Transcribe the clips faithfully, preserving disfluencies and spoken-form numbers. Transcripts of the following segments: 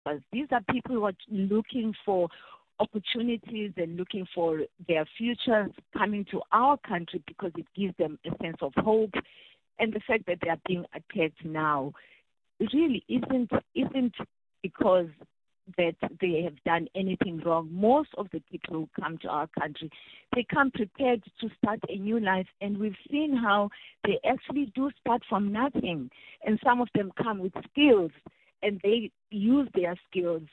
us. These are people who are looking for opportunities and looking for their futures coming to our country because it gives them a sense of hope. And the fact that they are being attacked now really isn't isn't because that they have done anything wrong. Most of the people who come to our country, they come prepared to start a new life, and we've seen how they actually do start from nothing. And some of them come with skills, and they use their skills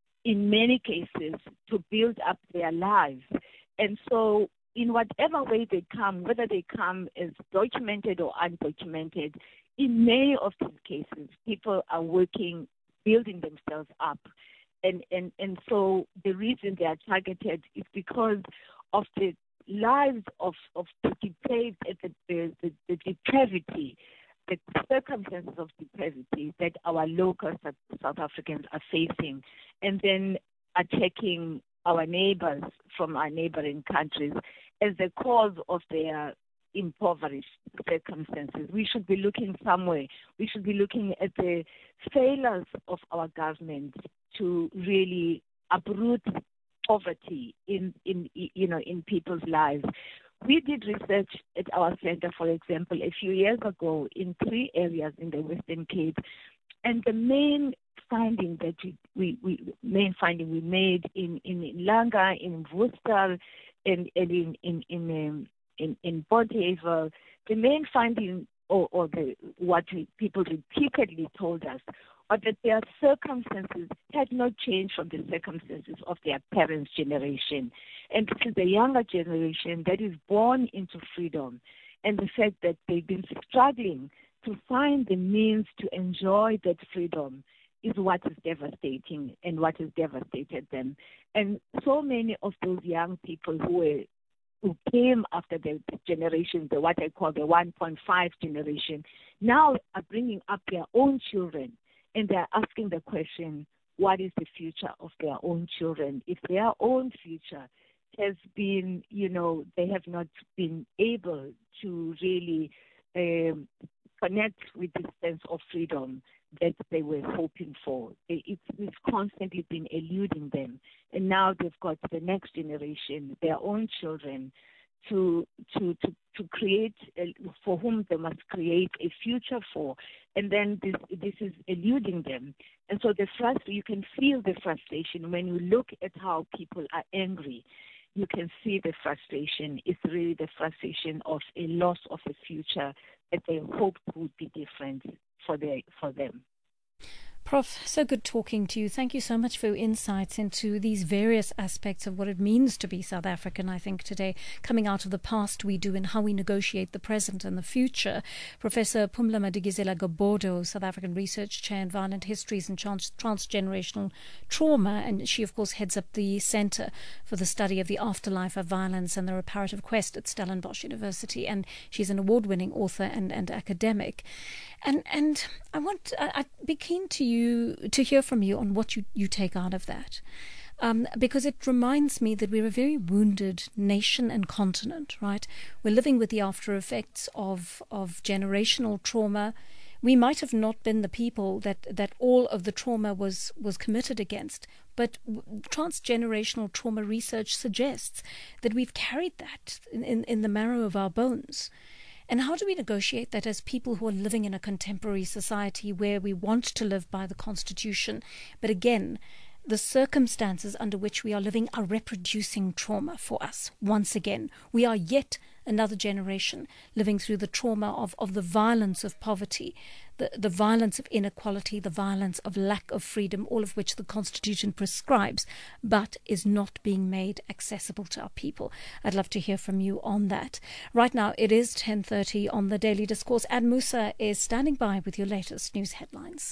in many cases to build up their lives. And so in whatever way they come, whether they come as documented or undocumented, in many of these cases, people are working, building themselves up. And, and, and so the reason they are targeted is because of the lives of, of the depraved, the, the, the, the depravity, the circumstances of depravity that our local South Africans are facing, and then attacking our neighbors from our neighboring countries as the cause of their impoverished circumstances. We should be looking somewhere. We should be looking at the failures of our government to really uproot poverty in, in you know in people's lives. We did research at our center, for example, a few years ago in three areas in the Western Cape, and the main finding that we, we, we main finding we made in in Langa, in Worcester, and, and in in in um, in, in Bonteheuwel, the main finding, or, or the what we, people repeatedly told us, was that their circumstances had not changed from the circumstances of their parents' generation. And this is the younger generation that is born into freedom, and the fact that they've been struggling to find the means to enjoy that freedom is what is devastating and what has devastated them. And so many of those young people who were who came after the generation, the what I call the one point five generation, now are bringing up their own children, and they're asking the question, what is the future of their own children? If their own future has been, you know, they have not been able to really um, connect with this sense of freedom that they were hoping for. It's, it's constantly been eluding them. And now they've got the next generation, their own children, to to to, to create, a, for whom they must create a future for. And then this this is eluding them. And so the frust- you can feel the frustration when you look at how people are angry. You can see the frustration. It's really the frustration of a loss of a future that they hoped would be different for their, for them. Professor, so good talking to you. Thank you so much for your insights into these various aspects of what it means to be South African, I think, today, coming out of the past we do and how we negotiate the present and the future. Professor Phumla Madikizela-Gobodo, South African Research Chair in Violent Histories and Trans- Transgenerational Trauma, and she, of course, heads up the Centre for the Study of the Afterlife of Violence and the Reparative Quest at Stellenbosch University, and she's an award-winning author and, and academic. And and I want I, I'd be keen to you to hear from you on what you, you take out of that, um, because it reminds me that we're a very wounded nation and continent. Right, we're living with the after effects of of generational trauma. We might have not been the people that, that all of the trauma was was committed against, but transgenerational trauma research suggests that we've carried that in, in, in the marrow of our bones. And how do we negotiate that as people who are living in a contemporary society where we want to live by the Constitution, but again, the circumstances under which we are living are reproducing trauma for us. Once again, we are yet another generation living through the trauma of, of the violence of poverty, the, the violence of inequality, the violence of lack of freedom, all of which the Constitution prescribes, but is not being made accessible to our people. I'd love to hear from you on that. Right now, it is ten thirty on the Daily Discourse, and Musa is standing by with your latest news headlines.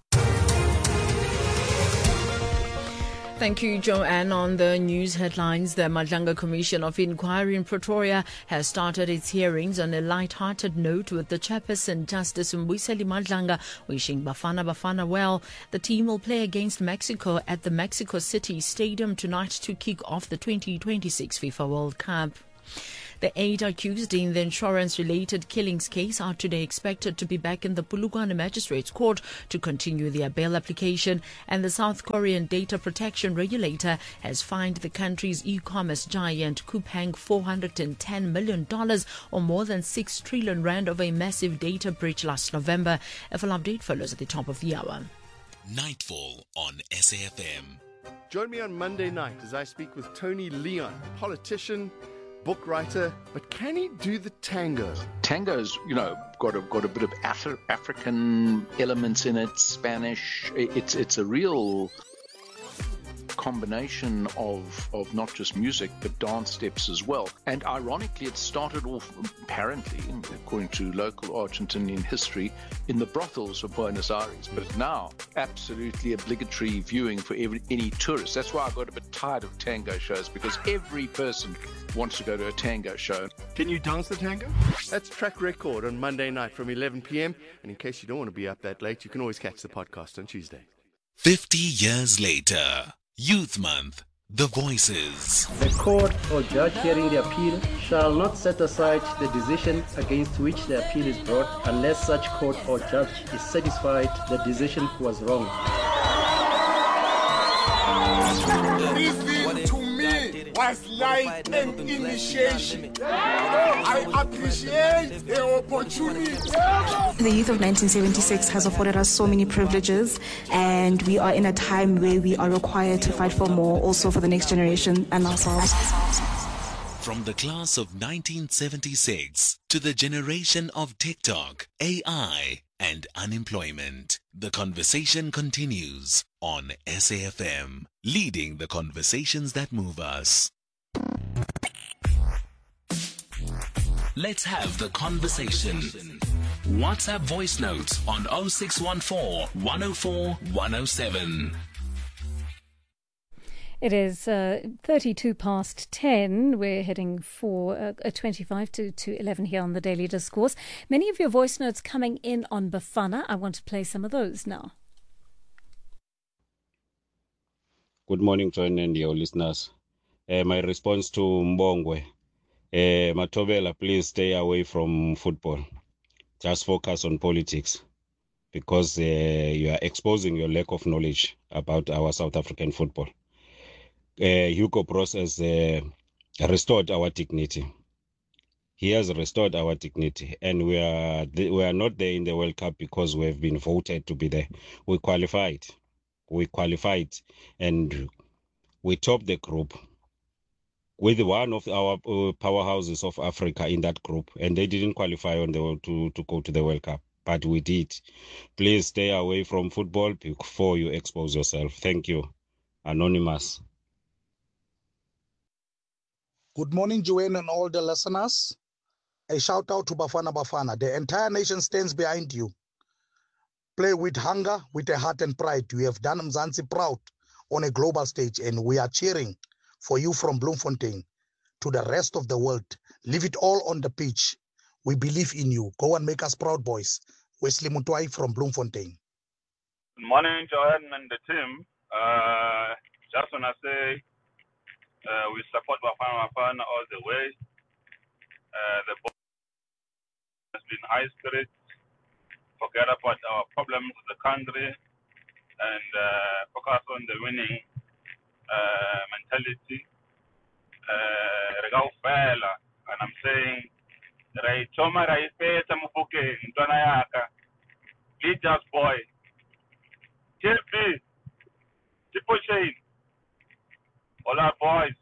Thank you, Joanne. On the news headlines, the Madlanga Commission of Inquiry in Pretoria has started its hearings on a light-hearted note, with the chairperson, Justice Mbuyiseni Madlanga, wishing Bafana Bafana well. The team will play against Mexico at the Mexico City Stadium tonight to kick off the twenty twenty-six FIFA World Cup. The eight accused in the insurance-related killings case are today expected to be back in the Polokwane Magistrates Court to continue their bail application, and the South Korean data protection regulator has fined the country's e-commerce giant Coupang four hundred ten million dollars, or more than six trillion rand, over a massive data breach last November. A full update follows at the top of the hour. Nightfall on S A F M. Join me on Monday night as I speak with Tony Leon, politician, book writer, but can he do the tango? Tango's, you know, got a got a bit of Af- African elements in it, Spanish. It's it's a real combination of of not just music but dance steps as well. And ironically, it started off, apparently, according to local Argentinian history, in the brothels of Buenos Aires, but now absolutely obligatory viewing for every, any tourist. That's why I got a bit tired of tango shows, because every person wants to go to a tango show. Can you dance the tango? That's Track Record on Monday night from eleven p.m. And in case you don't want to be up that late, you can always catch the podcast on Tuesday. Fifty years later, Youth Month, The Voices. The court or judge hearing the appeal shall not set aside the decision against which the appeal is brought unless such court or judge is satisfied the decision was wrong. Living to me was like an initiation. I appreciate the opportunity. The youth of nineteen seventy-six has afforded us so many privileges, and we are in a time where we are required to fight for more, also for the next generation and ourselves. From the class of nineteen seventy-six to the generation of TikTok, A I, and unemployment, the conversation continues on S A F M, leading the conversations that move us. Let's have the conversation. WhatsApp voice notes on oh six one four, one oh four, one oh seven. It is uh, thirty-two past ten. We're heading for uh, a twenty-five to, to eleven here on the Daily Discourse. Many of your voice notes coming in on Bafana. I want to play some of those now. Good morning, John and your listeners. Uh, my response to Mbongwe. Uh, Matobela, please stay away from football. Just focus on politics, because uh, you are exposing your lack of knowledge about our South African football. Uh, Hugo Broos has uh, restored our dignity. He has restored our dignity, and we are th- we are not there in the World Cup because we have been voted to be there. We qualified, we qualified, and we topped the group with one of our uh, powerhouses of Africa in that group, and they didn't qualify on the to to go to the World Cup, but we did. Please stay away from football before you expose yourself. Thank you. Anonymous. Good morning, Joanne and all the listeners. A shout out to Bafana Bafana. The entire nation stands behind you. Play with hunger, with a heart and pride. You have done Mzansi proud on a global stage, and we are cheering for you from Bloemfontein to the rest of the world. Leave it all on the pitch. We believe in you. Go and make us proud, boys. Wesley Mutwai from Bloemfontein. Good morning, Joanne and the team. Uh, just want to say uh, we support Bafana Bafana all the way. Uh, the board has been high spirit. Forget about our problems with the country and uh, focus on the winning uh, mentality. Uh, and I'm saying, Rai Choma Rai Peta Mufuke, Ntonayaka, Leaders Boy, J P, Tipo Shane, all our boys,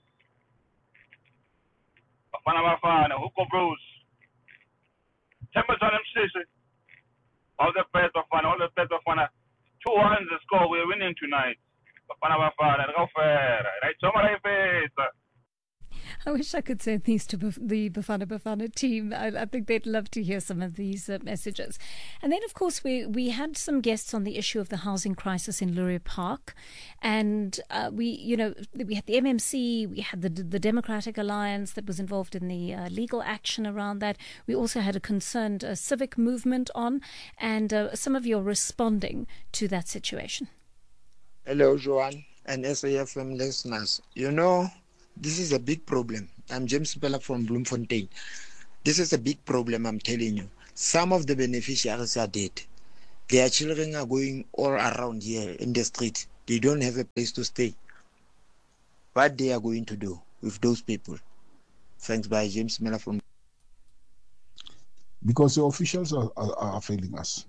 Bafana Bafana, Hugo Broos, Templeton M C C, all the best of fun, all the best of fun. Two ones the score, we're winning tonight. Bafana Bafana, go fair, Rai Choma Rai Peta. I wish I could send these to the Bafana Bafana team. I, I think they'd love to hear some of these uh, messages. And then, of course, we, we had some guests on the issue of the housing crisis in Lurie Park. And uh, we, you know, we had the M M C, we had the the Democratic Alliance that was involved in the uh, legal action around that. We also had a concerned uh, civic movement on, and uh, some of you are responding to that situation. Hello, Joanne and S A F M listeners. You know, This is a big problem. I'm James Bella from Bloemfontein. This is a big problem, I'm telling you. Some of the beneficiaries are dead. Their children are going all around here in the street. They don't have a place to stay. What they are going to do with those people? Thanks, by James Miller from. Because the officials are, are, are failing us.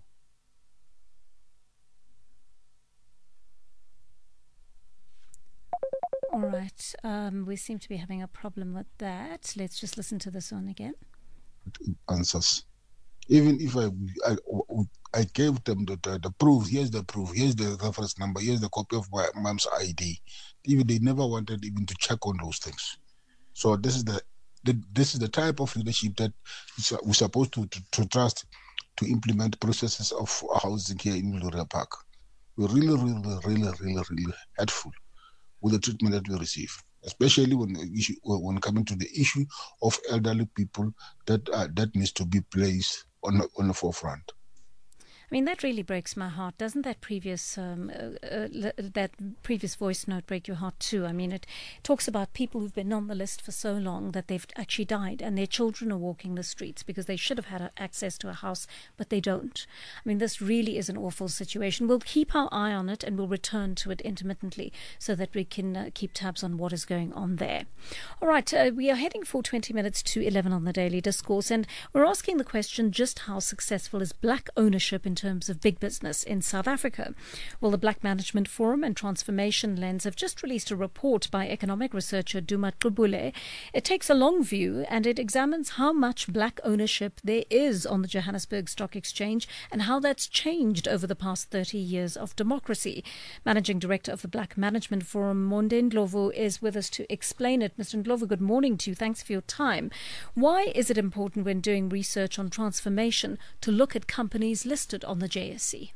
All right. Um, we seem to be having a problem with that. Let's just listen to this one again. Answers. Even if I I, I gave them the, the, the proof, here's the proof, here's the reference number, here's the copy of my mom's I D. Even they never wanted even to check on those things. So this is the, the this is the type of leadership that we're supposed to, to, to trust to implement processes of housing here in Gloria Park. We're really, really, really, really, really hurtful with the treatment that we receive, especially when issue, when coming to the issue of elderly people that uh, that needs to be placed on on the forefront. I mean, that really breaks my heart. Doesn't that previous um, uh, uh, that previous voice note break your heart too? I mean, it talks about people who've been on the list for so long that they've actually died and their children are walking the streets because they should have had access to a house, but they don't. I mean, this really is an awful situation. We'll keep our eye on it and we'll return to it intermittently so that we can uh, keep tabs on what is going on there. All right, uh, we are heading for twenty minutes to eleven on the Daily Discourse, and we're asking the question, just how successful is black ownership in terms of big business in South Africa? Well, the Black Management Forum and Transformation Lens have just released a report by economic researcher Duma Qubule. It takes a long view and it examines how much black ownership there is on the Johannesburg Stock Exchange and how that's changed over the past thirty years of democracy. Managing Director of the Black Management Forum, Monde Ndlovu, is with us to explain it. Mister Ndlovu, good morning to you. Thanks for your time. Why is it important when doing research on transformation to look at companies listed on the J S E?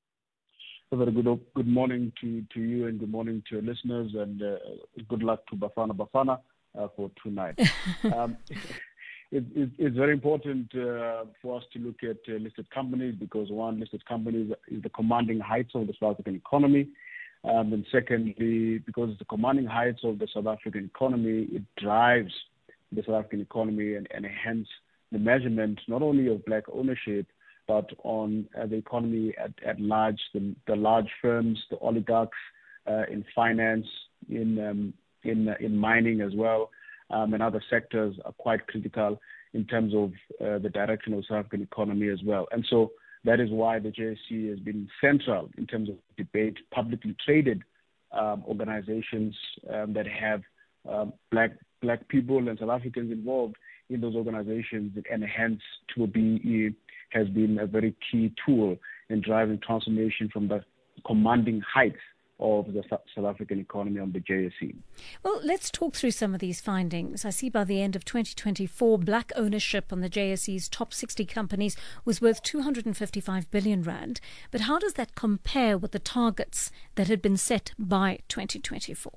A very good good morning to, to you and good morning to your listeners, and uh, good luck to Bafana Bafana uh, for tonight. um, it, it, it's very important uh, for us to look at uh, listed companies because, one, listed companies is the commanding heights of the South African economy. Um, and secondly, because it's the commanding heights of the South African economy, it drives the South African economy and, and hence the measurement not only of black ownership, but on uh, the economy at, at large, the, the large firms, the oligarchs uh, in finance, in um, in uh, in mining as well, um, and other sectors are quite critical in terms of uh, the direction of the South African economy as well. And so that is why the J S E has been central in terms of debate, publicly traded um, organizations um, that have um, black black people and South Africans involved in those organizations, and hence to be has been a very key tool in driving transformation from the commanding heights of the South African economy on the J S E. Well, let's talk through some of these findings. I see by the end of twenty twenty-four, black ownership on the J S E's top sixty companies was worth two hundred fifty-five billion rand. But how does that compare with the targets that had been set by twenty twenty-four?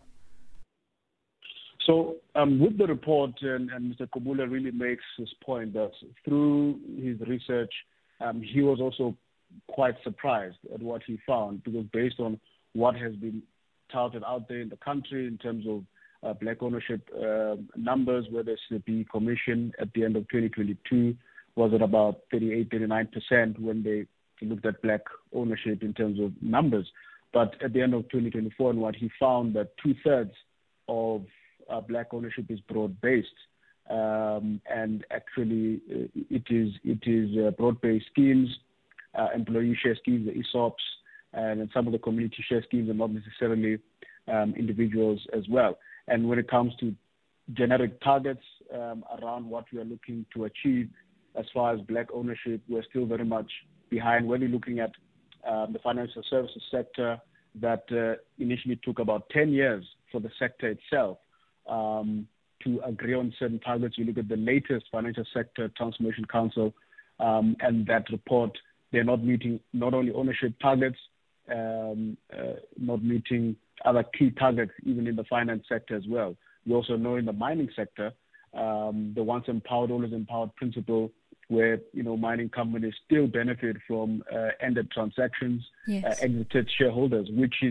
So um, with the report, and, and Mister Qubule really makes his point that through his research, um, he was also quite surprised at what he found, because based on what has been touted out there in the country in terms of uh, black ownership uh, numbers, whether it's the B Commission at the end of twenty twenty-two was at about thirty-eight, thirty-nine percent when they looked at black ownership in terms of numbers. But at the end of twenty twenty-four, and what he found that two-thirds of Uh, black ownership is broad-based, um, and actually uh, it is it is uh, broad-based schemes, uh, employee share schemes, the E S O Ps, and some of the community share schemes are not necessarily um, individuals as well. And when it comes to generic targets um, around what we are looking to achieve as far as black ownership, we're still very much behind. When you're looking at um, the financial services sector, that uh, initially took about ten years for the sector itself Um, to agree on certain targets. You look at the latest Financial Sector Transformation Council um, and that report, they're not meeting not only ownership targets, um, uh, not meeting other key targets, even in the finance sector as well. We also know in the mining sector, um, the once empowered, always empowered principle, where, you know, mining companies still benefit from uh, ended transactions, yes. uh, exited shareholders, which is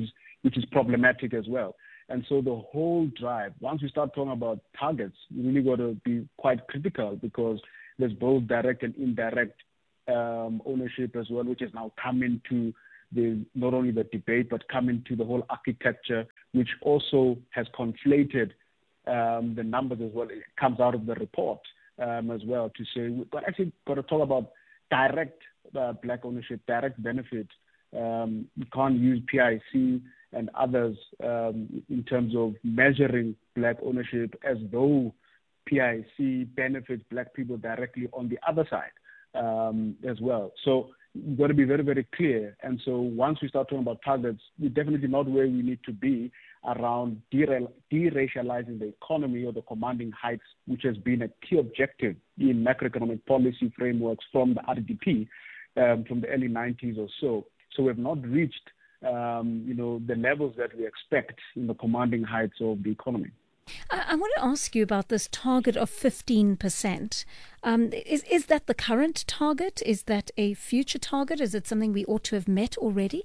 which is problematic as well. And so the whole drive, once we start talking about targets, we really got to be quite critical, because there's both direct and indirect um, ownership as well, which has now come into the, not only the debate, but come into the whole architecture, which also has conflated um, the numbers as well. It comes out of the report um, as well to say we've got actually got to talk about direct uh, black ownership, direct benefit. Um, you can't use P I C and others um, in terms of measuring black ownership as though P I C benefits black people directly on the other side um, as well. So you've got to be very, very clear. And so once we start talking about targets, we're definitely not where we need to be around deracializing the economy or the commanding heights, which has been a key objective in macroeconomic policy frameworks from the R D P um, from the early nineties or so. So we have not reached Um, you know, the levels that we expect in the commanding heights of the economy. I, I want to ask you about this target of fifteen percent. Um, is, is that the current target? Is that a future target? Is it something we ought to have met already?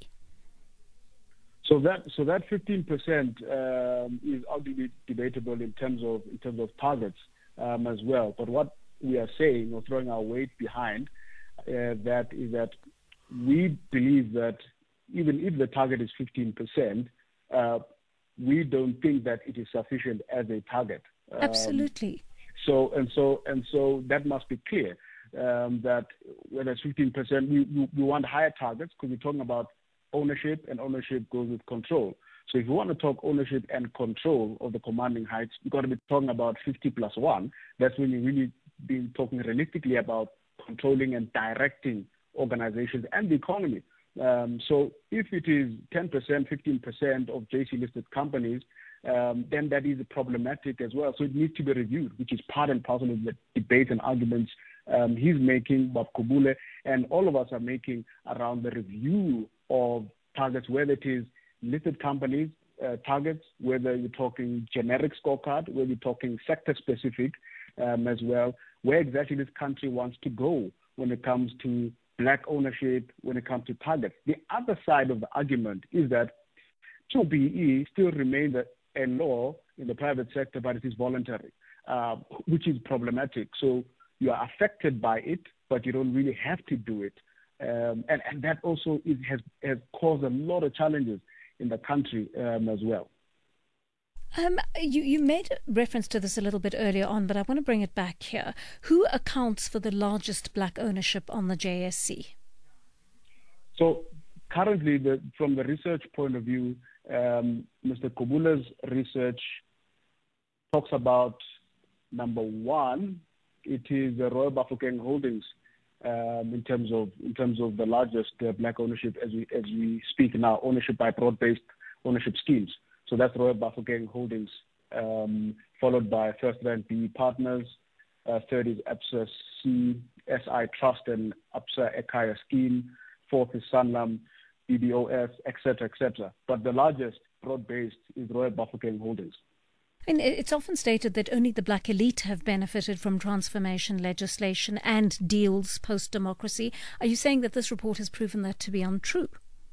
So that so that fifteen percent um, is obviously debatable in terms of in terms of targets um, as well. But what we are saying, or throwing our weight behind, uh, that is that we believe that even if the target is fifteen percent, uh, we don't think that it is sufficient as a target. Um, Absolutely. So and so and so that must be clear. Um, that whether it's fifteen percent, we, we, we want higher targets, because we're talking about ownership, and ownership goes with control. So if you want to talk ownership and control of the commanding heights, you've got to be talking about fifty plus one. That's when you really be talking realistically about controlling and directing organizations and the economy. Um, so if it is ten percent, fifteen percent of J C-listed companies, um, then that is problematic as well. So it needs to be reviewed, which is part and parcel of the debate and arguments um, he's making, Bob Kubule, and all of us are making around the review of targets, whether it is listed companies, uh, targets, whether you're talking generic scorecard, whether you're talking sector-specific um, as well, where exactly this country wants to go when it comes to black ownership, when it comes to targets. The other side of the argument is that two B E still remains a, a law in the private sector, but it is voluntary, uh, which is problematic. So you are affected by it, but you don't really have to do it. Um, and, and that also is, has, has caused a lot of challenges in the country um, as well. Um, you, you made reference to this a little bit earlier on, but I want to bring it back here. Who accounts for the largest black ownership on the J S C? So currently, the, from the research point of view, um, Mister Kobule's research talks about, number one, it is the Royal Bafokeng Holdings um, in terms of in terms of the largest uh, black ownership as we as we speak now, ownership by broad-based ownership schemes. So that's Royal Bafokeng Holdings, um, followed by First Rand B E Partners. Uh, third is Absa C, S I Trust and Absa Ekaya Scheme. Fourth is Sanlam, B B O S, et cetera, et cetera. But the largest broad-based is Royal Bafokeng Holdings. And it's often stated that only the black elite have benefited from transformation legislation and deals post-democracy. Are you saying that this report has proven that to be untrue?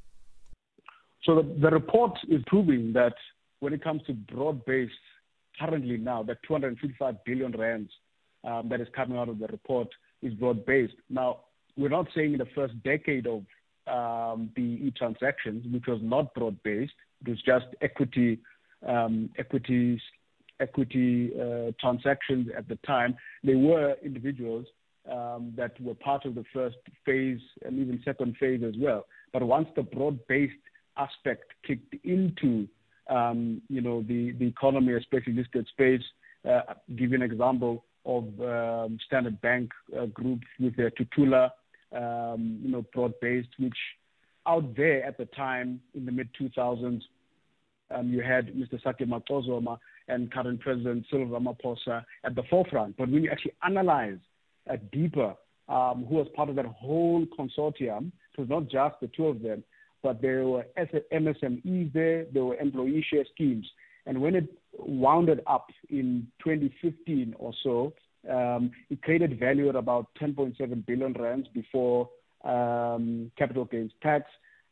So the, the report is proving that when it comes to broad-based, currently now, that two hundred fifty-five billion rands um, that is coming out of the report is broad-based. Now, we're not saying in the first decade of um, B E E transactions, which was not broad-based, it was just equity, um, equities, equity uh, transactions at the time. There were individuals um, that were part of the first phase and even second phase as well. But once the broad-based aspect kicked into, um, you know, the, the economy, especially listed space. Uh, give you an example of um, Standard Bank uh, Group with their Tutula, um, you know, broad-based, which out there at the time in the mid two thousands, um, you had Mister Sakhe Macozoma and current President Cyril Ramaphosa at the forefront. But when you actually analyze uh, deeper um, who was part of that whole consortium, it was not just the two of them, but there were M S M Es there, there were employee share schemes. And when it wounded up in twenty fifteen or so, um, it created value at about ten point seven billion rands before um, capital gains tax.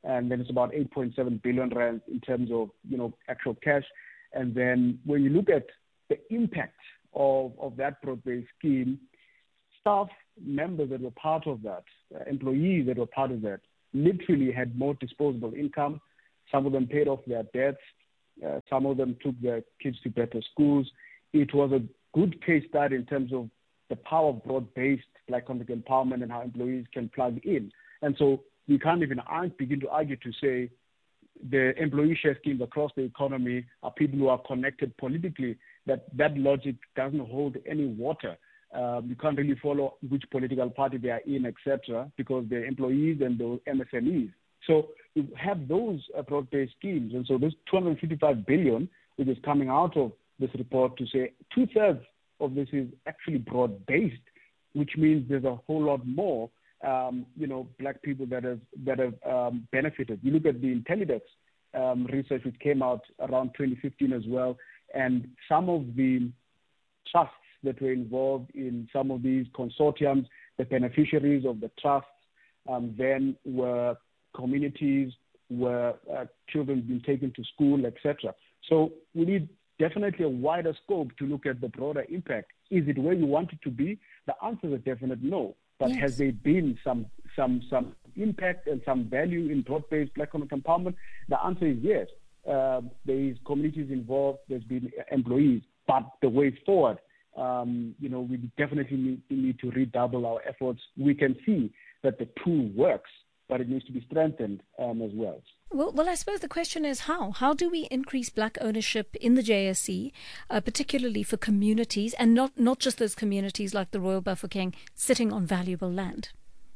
and then it's about eight point seven billion rand in terms of, you know, actual cash. And then when you look at the impact of, of that broad-based scheme, staff members that were part of that, uh, employees that were part of that, literally had more disposable income. Some of them paid off their debts. Uh, some of them took their kids to better schools. It was a good case study in terms of the power of broad-based Black economic empowerment and how employees can plug in. And so we can't even begin to argue to say the employee share schemes across the economy are people who are connected politically, that that logic doesn't hold any water. Um, you can't really follow which political party they are in, et cetera, because they're employees and those M S M Es. So you have those uh, broad-based schemes. And so this two hundred fifty-five billion dollars, which is coming out of this report to say two-thirds of this is actually broad-based, which means there's a whole lot more, um, you know, Black people that have, that have um, benefited. You look at the Intellidex um, research, which came out around twenty fifteen as well, and some of the trusts that were involved in some of these consortiums, the beneficiaries of the trusts um, then were communities, were uh, children being taken to school, et cetera. So we need definitely a wider scope to look at the broader impact. Is it where you want it to be? The answer is a definite no. But yes. Has there been some some some impact and some value in broad-based Black economic empowerment? The answer is yes. Uh, there is communities involved. There's been employees. But the way forward, um, you know, we definitely need, need to redouble our efforts. We can see that the tool works, but it needs to be strengthened um, as well. Well, well, I suppose the question is how? How do we increase Black ownership in the J S C, uh, particularly for communities, and not, not just those communities like the Royal Bafokeng sitting on valuable land?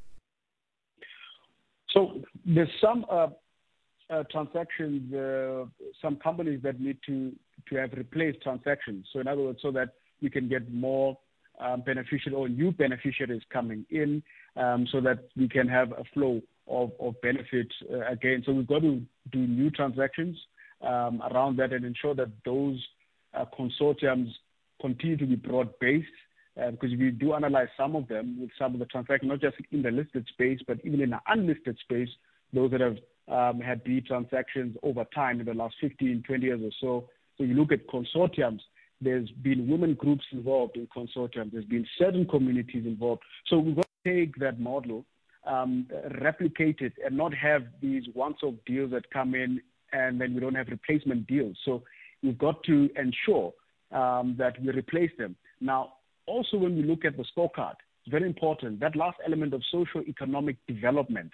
So there's some uh, uh, transactions, uh, some companies that need to, to have replaced transactions. So in other words, so that we can get more um, beneficial or new beneficiaries coming in, um, so that we can have a flow of, of benefit uh, again. So we've got to do new transactions um, around that and ensure that those uh, consortiums continue to be broad-based, uh, because if you do analyze some of them with some of the transactions, not just in the listed space, but even in the unlisted space, those that have um, had B transactions over time in the last fifteen, twenty years or so. So you look at consortiums, there's been women groups involved in consortiums, there's been certain communities involved. So we've got to take that model, Um, replicate it, and not have these once-off deals that come in and then we don't have replacement deals. So we've got to ensure um, that we replace them. Now, also when we look at the scorecard, it's very important, that last element of socio-economic development,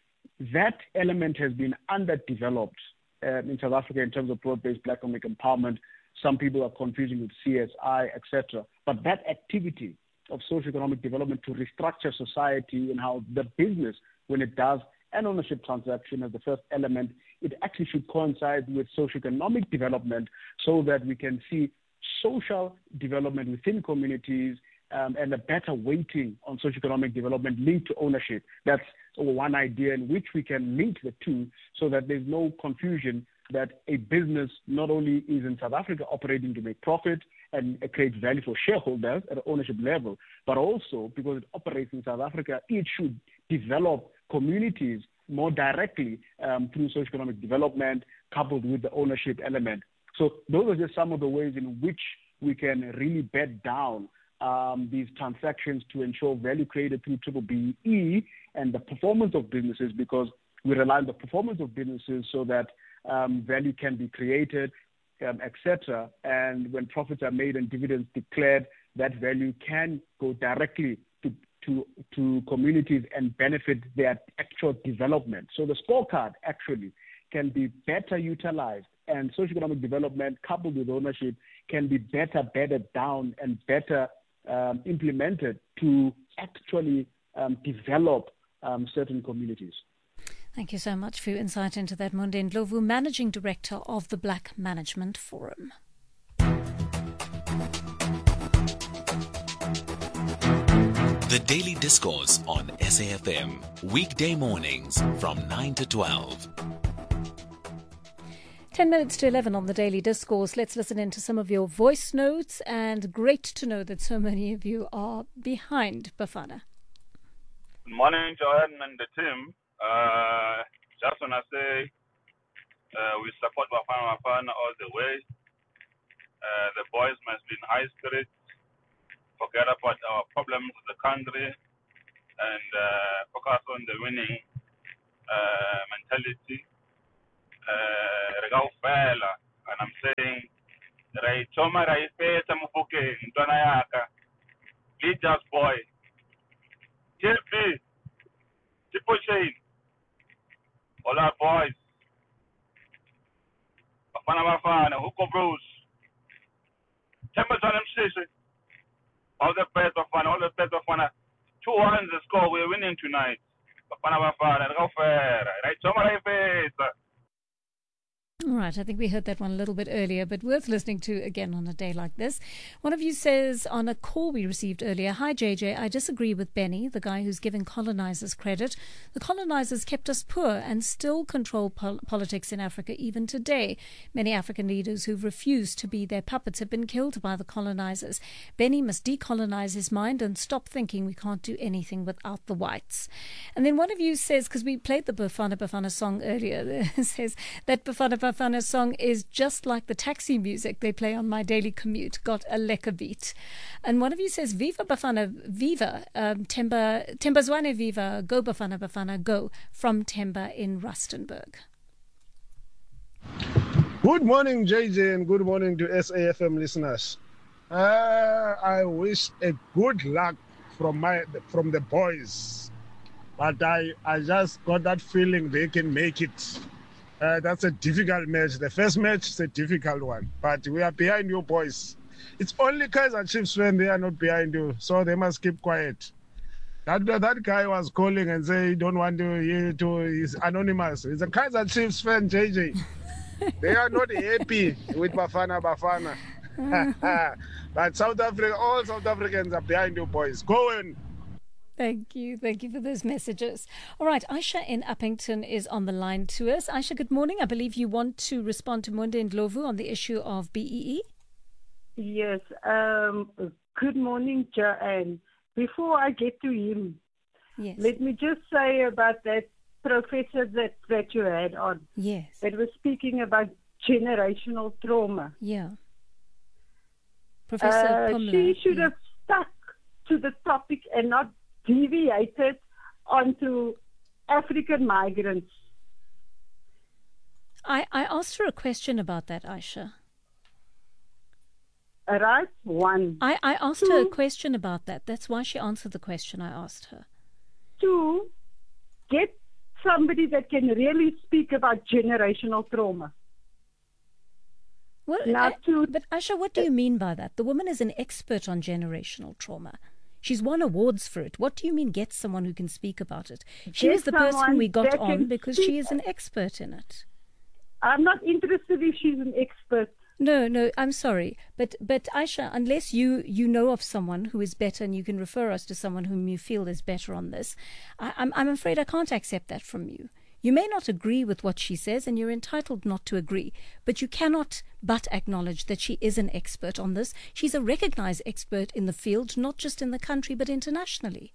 that element has been underdeveloped uh, in South Africa in terms of broad-based Black economic empowerment. Some people are confusing with C S I, et cetera. But that activity of socio-economic development to restructure society and how the business, when it does an ownership transaction as the first element, it actually should coincide with socio-economic development so that we can see social development within communities um, and a better weighting on socio-economic development linked to ownership. That's one idea in which we can link the two so that there's no confusion that a business not only is in South Africa operating to make profit and create value for shareholders at an ownership level, but also because it operates in South Africa, it should develop communities more directly um, through socioeconomic development coupled with the ownership element. So those are just some of the ways in which we can really bed down um, these transactions to ensure value created through triple B E and the performance of businesses, because we rely on the performance of businesses so that um, value can be created, um, et cetera. And when profits are made and dividends declared, that value can go directly to, to, to communities and benefit their actual development. So the scorecard actually can be better utilized, and socioeconomic development coupled with ownership can be better bedded down and better um, implemented to actually um, develop um, certain communities. Thank you so much for your insight into that, Mundi Ndlovu, Managing Director of the Black Management Forum. The Daily Discourse on S A F M, weekday mornings from nine to twelve. Ten minutes to eleven on the Daily Discourse. Let's listen into some of your voice notes, and great to know that so many of you are behind Bafana. Good morning, Joanne and the team. Uh, just want to say uh, we support Bafana Bafana all the way. Uh, the boys must be in high spirits, forget about our problems with the country, and uh, focus on the winning uh, mentality. Uh, and I'm saying, Rai Choma Rai Feta Mufuke, Ntonayaka, Leaders Boy, T L P, Tipo Chain, all our boys, Bafana Bafana, Huko Bruce, Templeton M C C, all the best of fun, all the best of fun. Two ones the score, we're winning tonight. Bafana Bafana, go fair, Rai Choma Rai Feta. All right, I think we heard that one a little bit earlier, but worth listening to again on a day like this. One of you says on a call we received earlier, "Hi J J, I disagree with Benny, the guy who's giving colonizers credit. The colonizers kept us poor and still control pol- politics in Africa even today. Many African leaders who've refused to be their puppets have been killed by the colonizers. Benny must decolonize his mind and stop thinking we can't do anything without the whites." And then one of you says, because we played the Bafana Bafana song earlier, says that Bafana Bafana song is just like the taxi music they play on my daily commute, got a lekker beat. And one of you says, "Viva Bafana, Viva, um, Temba, Temba Zwane Viva, go Bafana Bafana, go," from Temba in Rustenburg. Good morning, J J, and good morning to S A F M listeners. Uh, I wish a good luck from my from the boys, but I, I just got that feeling they can make it. Uh, that's a difficult match. The first match is a difficult one, but we are behind you boys. It's only Kaizer Chiefs when they are not behind you, so they must keep quiet. That that guy was calling and say he don't want to hear to. He's anonymous. He's a Kaizer Chiefs fan, J J. They are not happy with Bafana Bafana. But South Africa, all South Africans are behind you boys. Go in. Thank you. Thank you for those messages. All right, Aisha in Uppington is on the line to us. Aisha, good morning. I believe you want to respond to Monde Ndlovu on the issue of B E E. Yes. Um, good morning, Joanne. Before I get to him, yes. let me just say about that professor that, that you had on. Yes. That was speaking about generational trauma. Yeah. Professor uh, Pumla, She should yeah. have stuck to the topic and not deviated onto African migrants. I, I asked her a question about that, Aisha. All right, one. I, I asked Two. her a question about that. That's why she answered the question I asked her. Two, get somebody that can really speak about generational trauma. Well, Now, I, to, but Aisha, what do you mean by that? The woman is an expert on generational trauma. She's won awards for it. What do you mean get someone who can speak about it? She Get was the person someone we got that on can because speak- she is an expert in it. I'm not interested if she's an expert. No, no, I'm sorry. But but Aisha, unless you, you know of someone who is better and you can refer us to someone whom you feel is better on this, I, I'm, I'm afraid I can't accept that from you. You may not agree with what she says, and you're entitled not to agree, but you cannot but acknowledge that she is an expert on this. She's a recognized expert in the field, not just in the country, but internationally.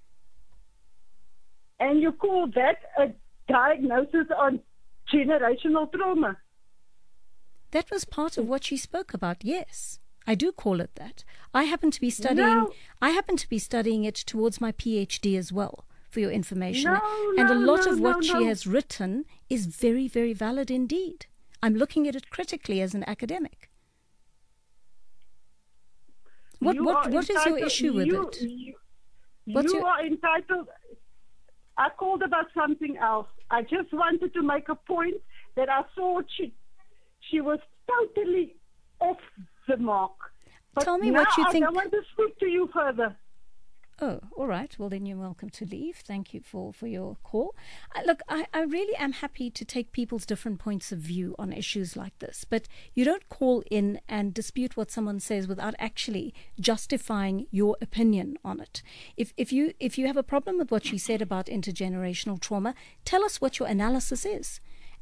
And you call that a diagnosis on generational trauma? That was part of what she spoke about, yes. I do call it that. I happen to be studying No. I happen to be studying it towards my PhD as well, for your information. No, and a no, lot no, of what no, she no. has written is very, very valid indeed. I'm looking at it critically as an academic. What You what are what is your entitled- issue with you, it? You, What's you your- are entitled. I called about something else. I just wanted to make a point that I thought she, she was totally off the mark. But Tell me now what you I think- don't want to speak to you further. Oh, all right. Well, then you're welcome to leave. Thank you for, for your call. Uh, look, I, I really am happy to take people's different points of view on issues like this, but you don't call in and dispute what someone says without actually justifying your opinion on it. If if you if you have a problem with what she said about intergenerational trauma, tell us what your analysis is.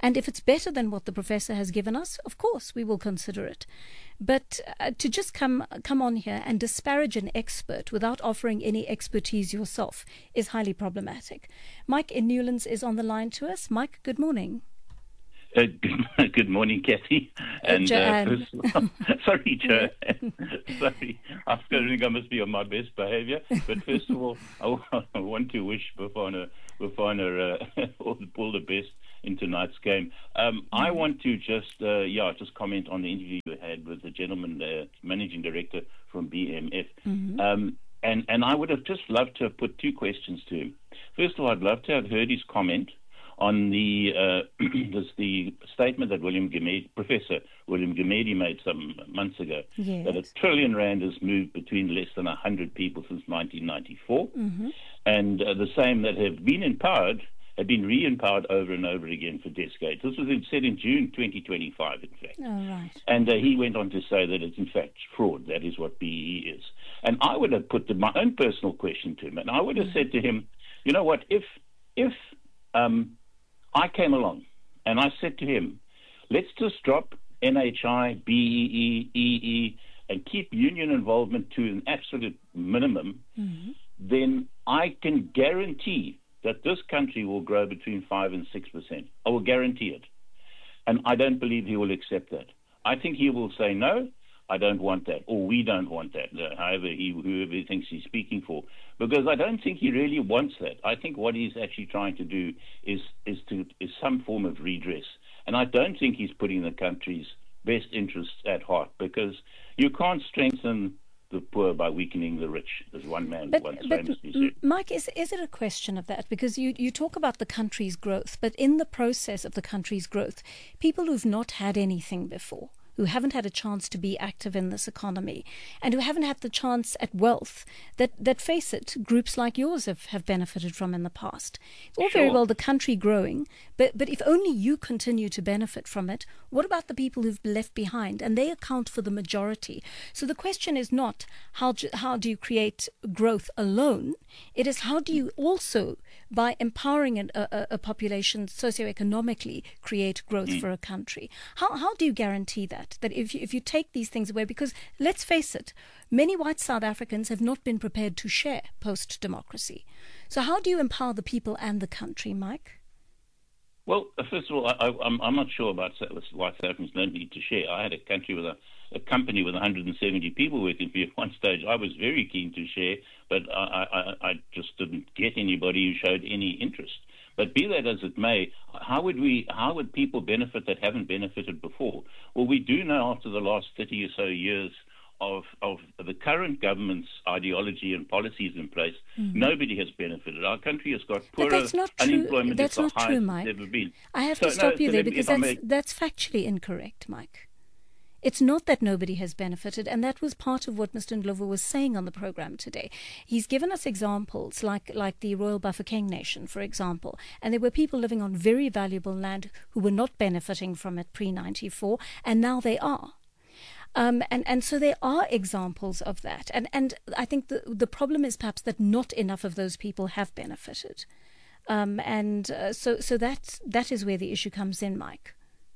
And if it's better than what the professor has given us, of course, we will consider it. But uh, to just come come on here and disparage an expert without offering any expertise yourself is highly problematic. Mike in Newlands is on the line to us. Mike, good morning. Uh, good, good morning, Kathy. And uh, first, sorry, Joanne. Sorry, I think I must be on my best behaviour. But first of all, I, I want to wish Bafana, Bafana uh, all, all the best in tonight's game. Um, I want to just, uh, yeah, just comment on the interview you had with the gentleman, uh, managing director from B M F. Mm-hmm. Um, and and I would have just loved to have put two questions to him. First of all, I'd love to have heard his comment on the uh, this, the statement that William Gumede, Professor William Gumede made some months ago, yes. that a trillion rand has moved between less than one hundred people since nineteen ninety-four, mm-hmm. and uh, the same that have been empowered have been re-empowered over and over again for decades. This was said in June twenty twenty-five, in fact. Oh, right. And uh, he went on to say that it's in fact fraud. That is what B E E is. And I would have put the, my own personal question to him, and I would have mm-hmm. said to him, you know what, if if um, I came along and I said to him, let's just drop N H I, B E E, E E, and keep union involvement to an absolute minimum, mm-hmm. then I can guarantee that this country will grow between five and six percent. I will guarantee it. And I don't believe he will accept that. I think he will say, no, I don't want that, or we don't want that, uh, however he, whoever he thinks he's speaking for. Because I don't think he really wants that. I think what he's actually trying to do is, is, to, is some form of redress. And I don't think he's putting the country's best interests at heart, because you can't strengthen the poor by weakening the rich, as one man but, once but famously said. Mike, is, is it a question of that? Because you, you talk about the country's growth, but in the process of the country's growth, people who've not had anything before, who haven't had a chance to be active in this economy, and who haven't had the chance at wealth that, that face it, groups like yours have, have benefited from in the past. It's all sure. very well the country growing, but, but if only you continue to benefit from it, what about the people who've left behind? And they account for the majority. So the question is not how do, how do you create growth alone? It is how do you also, by empowering a, a, a population socioeconomically, create growth mm. for a country? How, how do you guarantee that? That if you, if you take these things away, because let's face it, many white South Africans have not been prepared to share post-democracy. So how do you empower the people and the country, Mike? Well, first of all, I, I, I'm, I'm not sure about white South Africans don't need to share. I had a country with a, a company with one hundred seventy people working for me at one stage. I was very keen to share, but I, I, I just didn't get anybody who showed any interest. But be that as it may, how would we? How would people benefit that haven't benefited before? Well, we do know after the last thirty or so years of, of the current government's ideology and policies in place, mm-hmm. nobody has benefited. Our country has got poorer unemployment. That's not true, Mike. Ever been. I have so, to stop no, you so there me, because that's, may... that's factually incorrect, Mike. It's not that nobody has benefited, and that was part of what Mister Ndlovu was saying on the program today. He's given us examples like, like the Royal Bafokeng Nation, for example, and there were people living on very valuable land who were not benefiting from it pre ninety-four, and now they are. Um, and, and so there are examples of that. And, and I think the, the problem is perhaps that not enough of those people have benefited. Um, and uh, so, so that, that is where the issue comes in, Mike.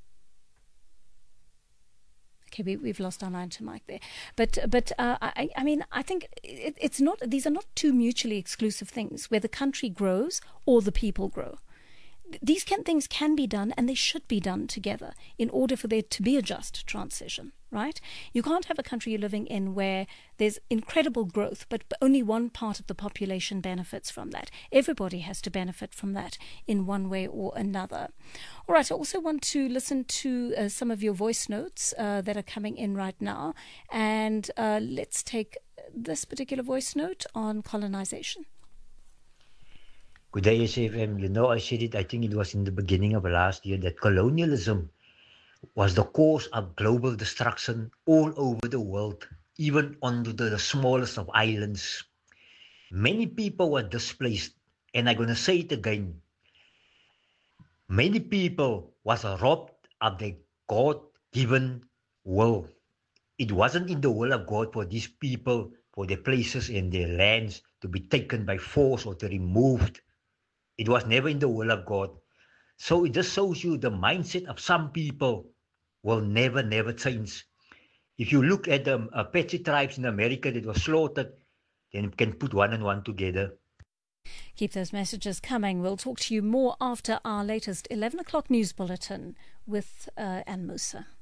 Okay, we, we've lost our line to Mike there. But, but uh, I, I mean, I think it, it's not, these are not two mutually exclusive things, where the country grows or the people grow. These can, things can be done, and they should be done together in order for there to be a just transition, right? You can't have a country you're living in where there's incredible growth, but only one part of the population benefits from that. Everybody has to benefit from that in one way or another. All right, I also want to listen to uh, some of your voice notes uh, that are coming in right now. And uh, let's take this particular voice note on colonization. Good day, S A F M. You know, I said it, I think it was in the beginning of last year, that colonialism was the cause of global destruction all over the world, even on the, the smallest of islands. Many people were displaced, and I'm going to say it again. Many people was robbed of their God-given will. It wasn't in the will of God for these people, for their places and their lands to be taken by force or to removed. It was never in the will of God. So it just shows you the mindset of some people will never, never change. If you look at the Apache tribes in America that were slaughtered, then you can put one and one together. Keep those messages coming. We'll talk to you more after our latest eleven o'clock news bulletin with uh, Anne Musa.